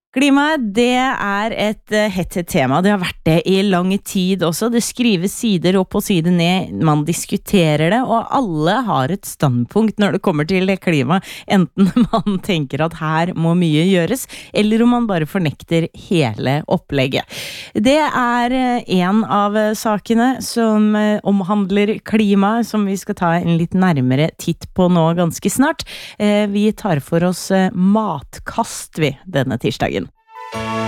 Klimaet, det et hett tema. Det har vært det i lang tid også. Det skrives sider opp og sider ned, man diskuterer det, og alle har et standpunkt når det kommer til klima. Enten man tenker at her må mye gjøres, eller om man bare fornekter hele opplegget. Det en av sakene som omhandler klima, som vi skal ta en litt nærmere titt på nå ganske snart. Vi tar for oss matkast vi denne tirsdagen.